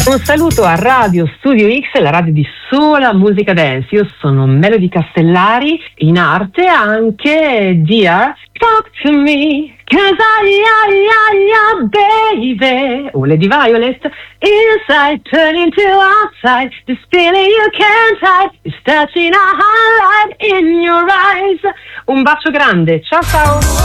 Un saluto a Radio Studio X, la radio di sola musica dance. Io sono Melody Castellari, in arte anche Dear Talk to Me, 'cause baby, o Lady Violet, inside turn into outside, this feeling you can't hide, is touching a highlight in your eyes. Un bacio grande, ciao ciao!